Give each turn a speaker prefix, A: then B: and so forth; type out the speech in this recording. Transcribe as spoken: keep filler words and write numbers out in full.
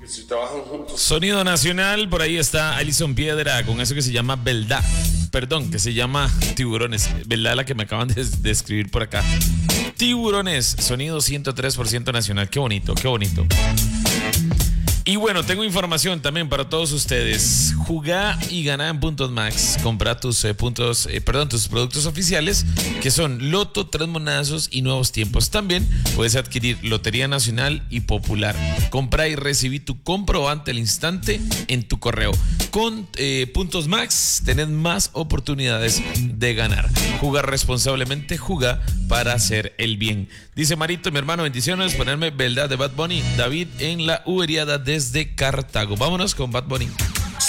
A: si trabajan juntos.
B: Sonido nacional, por ahí está Alison Piedra con eso que se llama Verdad. Perdón, que se llama Tiburones. Verdad, la que me acaban de, de escribir por acá. Tiburones, sonido ciento tres por ciento nacional. Qué bonito, qué bonito. Y bueno, tengo información también para todos ustedes. Jugá y ganá en Puntos Max. Compra tus eh, puntos, eh, perdón, tus productos oficiales, que son Loto, Tres Monazos y Nuevos Tiempos. También puedes adquirir Lotería Nacional y Popular. Compra y recibí tu comprobante al instante en tu correo. Con eh, Puntos Max tenés más oportunidades de ganar. Juega responsablemente, juega para hacer el bien. Dice Marito, mi hermano, bendiciones. Ponerme Verdad de Bad Bunny. David en la Uberiada desde Cartago. Vámonos con Bad Bunny.